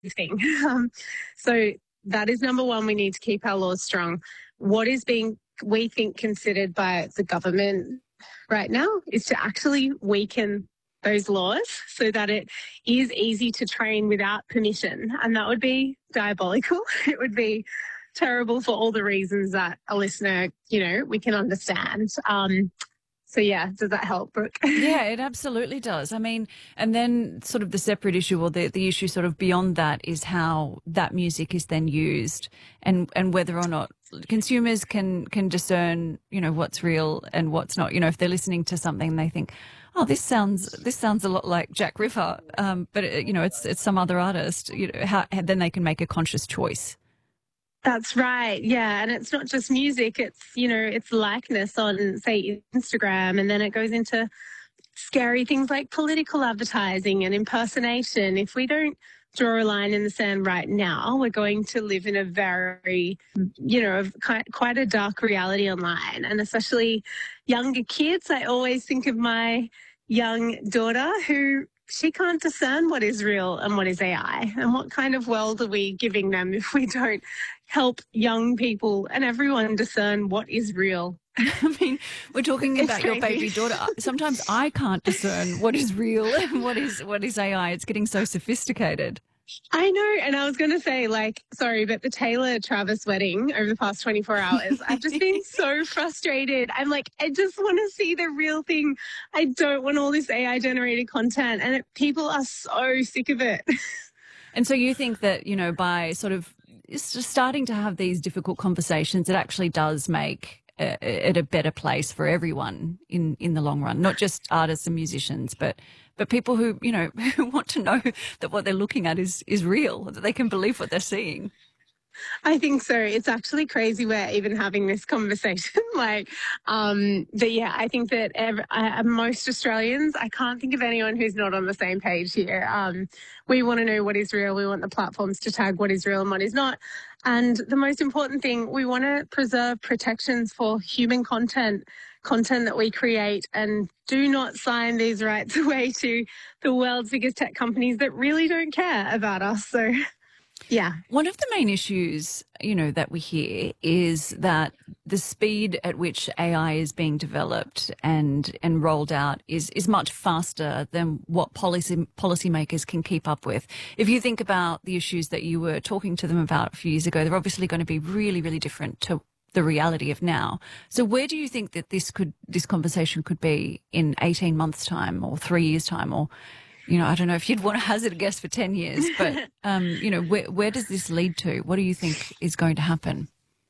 thing. So that is number one. We need to keep our laws strong. What is being, we think, considered by the government right now is to actually weaken those laws so that it is easy to train without permission. And that would be diabolical. It would be terrible for all the reasons that a listener, we can understand. So, yeah, does that help, Brooke? Yeah, it absolutely does. I mean, and then sort of the separate issue, or the issue sort of beyond that, is how that music is then used, and whether or not consumers can discern, what's real and what's not. If they're listening to something and they think, oh, this sounds a lot like Jack River, but it's some other artist. Then they can make a conscious choice. That's right. Yeah. And it's not just music. It's, it's likeness on, say, Instagram. And then it goes into scary things like political advertising and impersonation. If we don't draw a line in the sand right now, we're going to live in a very, quite a dark reality online. And especially younger kids. I always think of my young daughter who she can't discern what is real and what is AI. And what kind of world are we giving them if we don't help young people and everyone discern what is real? I mean, we're talking about your baby daughter. Sometimes I can't discern what is real and what is AI. It's getting so sophisticated. I know. And I was going to say, sorry, but the Taylor Travis wedding over the past 24 hours, I've just been so frustrated. I'm like, I just want to see the real thing. I don't want all this AI generated content. And people are so sick of it. And so you think that, by sort of just starting to have these difficult conversations, it actually does make it a better place for everyone in the long run, not just artists and musicians, but people who, who want to know that what they're looking at is real, that they can believe what they're seeing. I think so. It's actually crazy we're even having this conversation. But yeah, I think that most Australians, I can't think of anyone who's not on the same page here. We want to know what is real. We want the platforms to tag what is real and what is not. And the most important thing, we want to preserve protections for human content that we create, and do not sign these rights away to the world's biggest tech companies that really don't care about us. So, yeah. One of the main issues, that we hear is that the speed at which AI is being developed and rolled out is much faster than what policymakers can keep up with. If you think about the issues that you were talking to them about a few years ago, they're obviously going to be really, really different to the reality of now. So where do you think that this conversation could be in 18 months' time or 3 years' time, or, I don't know if you'd want to hazard a guess for 10 years, but, where does this lead to? What do you think is going to happen?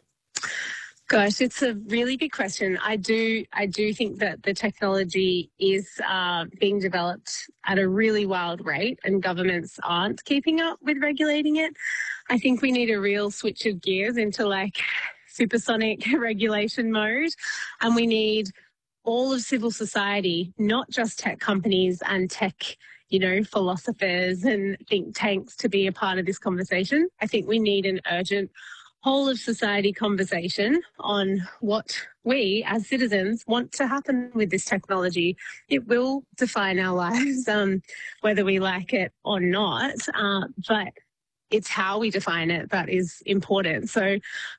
Gosh, it's a really big question. I do think that the technology is being developed at a really wild rate, and governments aren't keeping up with regulating it. I think we need a real switch of gears into supersonic regulation mode, and we need all of civil society, not just tech companies and tech, philosophers and think tanks, to be a part of this conversation. I think we need an urgent whole of society conversation on what we as citizens want to happen with this technology. It will define our lives, whether we like it or not, but it's how we define it that is important. So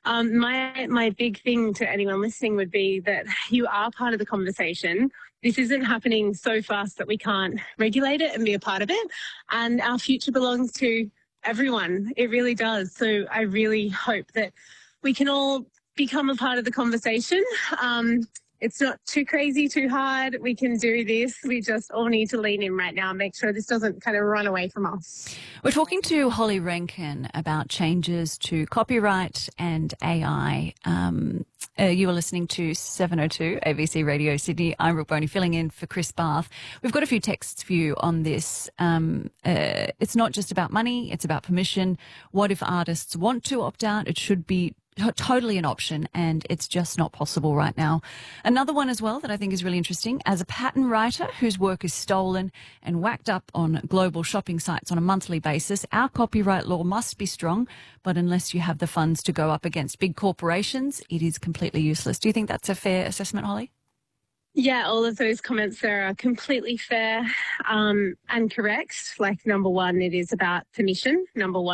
my big thing to anyone listening would be that you are part of the conversation. This isn't happening so fast that we can't regulate it and be a part of it. And our future belongs to everyone. It really does. So I really hope that we can all become a part of the conversation. It's not too crazy, too hard. We can do this. We just all need to lean in right now and make sure this doesn't kind of run away from us. We're talking to Holly Rankin about changes to copyright and AI. You are listening to 702 ABC Radio Sydney. I'm Brooke Boney, filling in for Chris Bath. We've got a few texts for you on this. It's not just about money, it's about permission. What if artists want to opt out? It should be totally an option, and it's just not possible right now. Another one as well that I think is really interesting: as a pattern writer whose work is stolen and whacked up on global shopping sites on a monthly basis, our copyright law must be strong, but unless you have the funds to go up against big corporations, it is completely useless. Do you think that's a fair assessment, Holly? Yeah, all of those comments there are completely fair and correct. Like, number one, it is about permission. Number one.